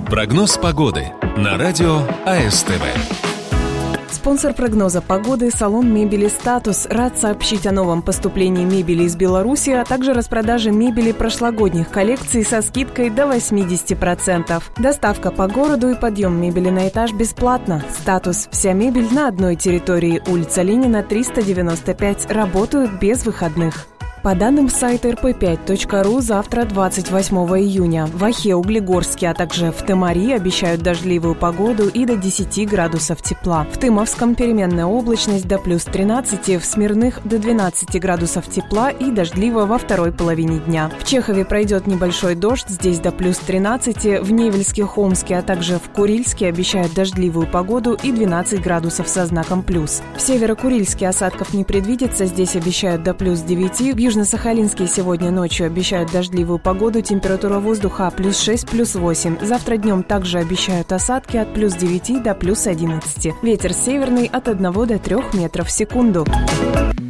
Прогноз погоды на радио АСТВ. Спонсор прогноза погоды – салон мебели «Статус». Рад сообщить о новом поступлении мебели из Беларуси, а также распродаже мебели прошлогодних коллекций со скидкой до 80%. Доставка по городу и подъем мебели на этаж бесплатно. «Статус». Вся мебель на одной территории. Улица Ленина, 395. Работают без выходных. По данным сайта rp5.ru, завтра, 28 июня, в Охе, Углегорске, а также в Тымари обещают дождливую погоду и до 10 градусов тепла. В Тымовском переменная облачность до плюс 13, в Смирных до 12 градусов тепла и дождливо во второй половине дня. В Чехове пройдет небольшой дождь, здесь до плюс 13, в Невельске, Хомске, а также в Курильске обещают дождливую погоду и 12 градусов со знаком плюс. В Северо-Курильске осадков не предвидится, здесь обещают до плюс 9, в Южно-Сахалинске сегодня ночью обещают дождливую погоду, температура воздуха плюс 6, плюс 8. Завтра днем также обещают осадки от плюс 9 до плюс 11. Ветер северный от 1 до 3 метров в секунду.